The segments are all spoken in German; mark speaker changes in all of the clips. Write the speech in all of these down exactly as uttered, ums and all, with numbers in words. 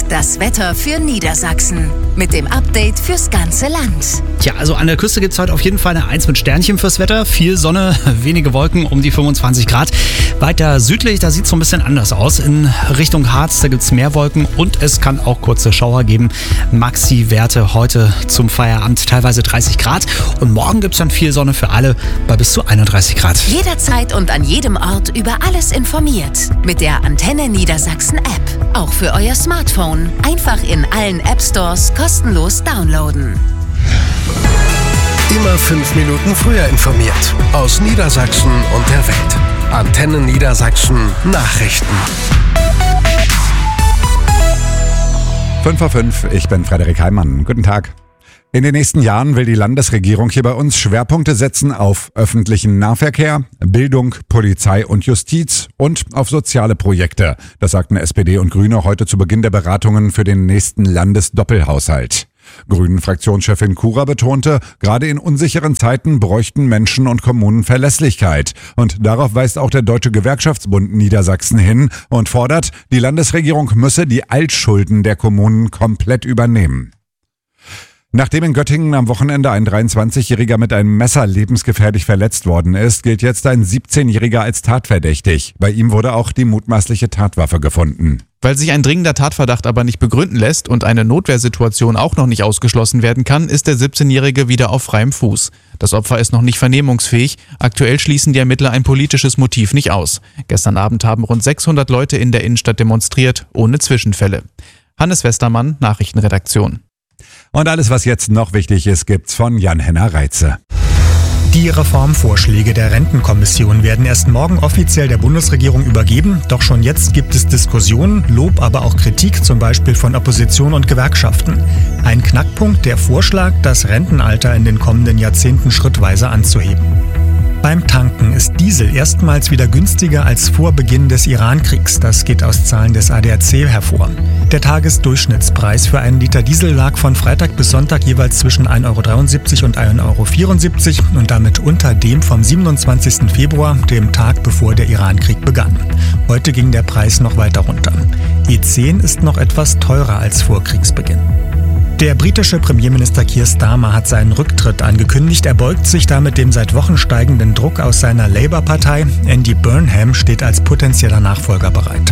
Speaker 1: Das Wetter für Niedersachsen mit dem Update fürs ganze Land.
Speaker 2: Tja, also an der Küste gibt es heute auf jeden Fall eine eins mit Sternchen fürs Wetter. Viel Sonne, wenige Wolken, um die fünfundzwanzig Grad. Weiter südlich, da sieht es so ein bisschen anders aus. In Richtung Harz, da gibt es mehr Wolken und es kann auch kurze Schauer geben. Maxi-Werte heute zum Feierabend teilweise dreißig Grad. Und morgen gibt es dann viel Sonne für alle bei bis zu einunddreißig Grad.
Speaker 1: Jederzeit und an jedem Ort über alles informiert. Mit der Antenne Niedersachsen App. Auch für euer Smartphone. Einfach in allen App Stores kostenlos downloaden.
Speaker 3: Immer fünf Minuten früher informiert. Aus Niedersachsen und der Welt. Antenne Niedersachsen Nachrichten.
Speaker 4: fünf Uhr fünf, ich bin Frederik Heimann. Guten Tag. In den nächsten Jahren will die Landesregierung hier bei uns Schwerpunkte setzen auf öffentlichen Nahverkehr, Bildung, Polizei und Justiz und auf soziale Projekte. Das sagten S P D und Grüne heute zu Beginn der Beratungen für den nächsten Landesdoppelhaushalt. Grünen-Fraktionschefin Kura betonte, gerade in unsicheren Zeiten bräuchten Menschen und Kommunen Verlässlichkeit. Und darauf weist auch der Deutsche Gewerkschaftsbund Niedersachsen hin und fordert, die Landesregierung müsse die Altschulden der Kommunen komplett übernehmen. Nachdem in Göttingen am Wochenende ein dreiundzwanzigjähriger mit einem Messer lebensgefährlich verletzt worden ist, gilt jetzt ein siebzehnjähriger als tatverdächtig. Bei ihm wurde auch die mutmaßliche Tatwaffe gefunden.
Speaker 5: Weil sich ein dringender Tatverdacht aber nicht begründen lässt und eine Notwehrsituation auch noch nicht ausgeschlossen werden kann, ist der siebzehnjährige wieder auf freiem Fuß. Das Opfer ist noch nicht vernehmungsfähig. Aktuell schließen die Ermittler ein politisches Motiv nicht aus. Gestern Abend haben rund sechshundert Leute in der Innenstadt demonstriert, ohne Zwischenfälle. Hannes Westermann, Nachrichtenredaktion.
Speaker 4: Und alles, was jetzt noch wichtig ist, gibt's von Jan-Henner Reitze.
Speaker 6: Die Reformvorschläge der Rentenkommission werden erst morgen offiziell der Bundesregierung übergeben. Doch schon jetzt gibt es Diskussionen, Lob, aber auch Kritik, zum Beispiel von Opposition und Gewerkschaften. Ein Knackpunkt, der Vorschlag, das Rentenalter in den kommenden Jahrzehnten schrittweise anzuheben. Beim Tanken ist Diesel erstmals wieder günstiger als vor Beginn des Iran-Kriegs. Das geht aus Zahlen des A D A C hervor. Der Tagesdurchschnittspreis für einen Liter Diesel lag von Freitag bis Sonntag jeweils zwischen ein Euro dreiundsiebzig und ein Euro vierundsiebzig und damit unter dem vom siebenundzwanzigsten Februar, dem Tag bevor der Iran-Krieg begann. Heute ging der Preis noch weiter runter. E zehn ist noch etwas teurer als vor Kriegsbeginn. Der britische Premierminister Keir Starmer hat seinen Rücktritt angekündigt. Er beugt sich damit dem seit Wochen steigenden Druck aus seiner Labour-Partei. Andy Burnham steht als potenzieller Nachfolger bereit.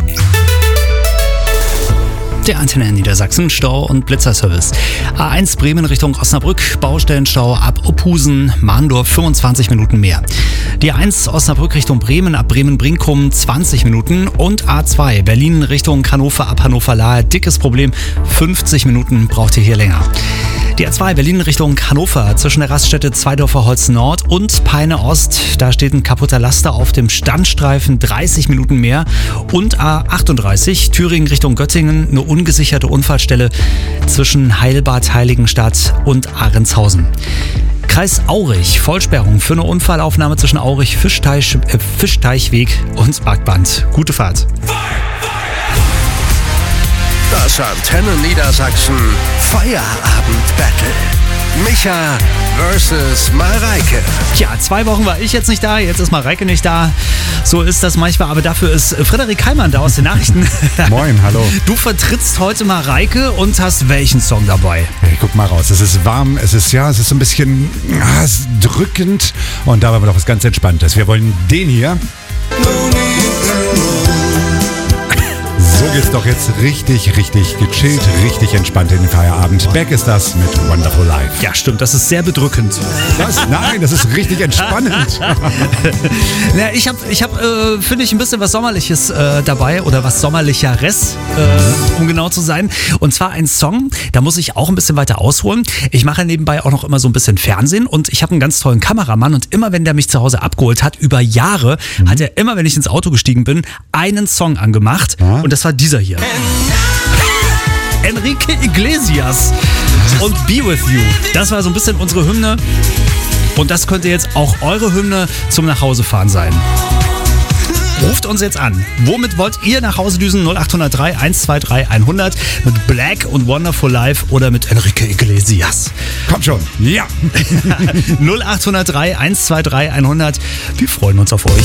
Speaker 2: Der Antenne Niedersachsen, Stau- und Blitzerservice. A eins Bremen Richtung Osnabrück, Baustellenstau ab Opusen, Mahndorf fünfundzwanzig Minuten mehr. Die A eins Osnabrück Richtung Bremen ab Bremen-Brinkum zwanzig Minuten und A zwei Berlin Richtung Hannover ab Hannover-Lahe, dickes Problem, fünfzig Minuten braucht ihr hier länger. Die A zwei Berlin Richtung Hannover zwischen der Raststätte Zweidorfer Holz Nord und Peine Ost. Da steht ein kaputter Laster auf dem Standstreifen, dreißig Minuten mehr. Und A achtunddreißig Thüringen Richtung Göttingen, eine ungesicherte Unfallstelle zwischen Heilbad, Heiligenstadt und Ahrentshausen. Kreis Aurich, Vollsperrung für eine Unfallaufnahme zwischen Aurich, Fischteich, äh, Fischteichweg und Marktband. Gute Fahrt.
Speaker 3: Das Antenne Niedersachsen Feierabend-Battle. Micha versus Mareike.
Speaker 2: Tja, zwei Wochen war ich jetzt nicht da, jetzt ist Mareike nicht da. So ist das manchmal, aber dafür ist Frederik Heimann da aus den Nachrichten.
Speaker 4: Moin, hallo.
Speaker 2: Du vertrittst heute Mareike und hast welchen Song dabei?
Speaker 4: Hey, guck mal raus, es ist warm, es ist ja, es ist so ein bisschen ah, es ist drückend und da haben wir noch was ganz Entspanntes. Wir wollen den hier. So geht's doch jetzt richtig, richtig gechillt, richtig entspannt in den Feierabend. Beck ist das mit Wonderful Life.
Speaker 2: Ja, stimmt, das ist sehr bedrückend.
Speaker 4: Was? Nein, das ist richtig entspannend.
Speaker 2: Ja, ich habe, ich hab, äh, finde ich, ein bisschen was Sommerliches äh, dabei oder was Sommerlicheres, äh, um genau zu sein. Und zwar ein Song, da muss ich auch ein bisschen weiter ausholen. Ich mache nebenbei auch noch immer so ein bisschen Fernsehen und ich habe einen ganz tollen Kameramann und immer, wenn der mich zu Hause abgeholt hat, über Jahre, mhm. hat er immer, wenn ich ins Auto gestiegen bin, einen Song angemacht ja. und das war dieser hier. Enrique Iglesias und Be With You. Das war so ein bisschen unsere Hymne und das könnte jetzt auch eure Hymne zum Nachhausefahren sein. Ruft uns jetzt an. Womit wollt ihr nach Hause düsen? null acht null drei eins zwei drei hundert mit Black und Wonderful Life oder mit Enrique Iglesias?
Speaker 4: Kommt schon. Ja.
Speaker 2: null acht null drei eins zwei drei hundert. Wir freuen uns auf euch.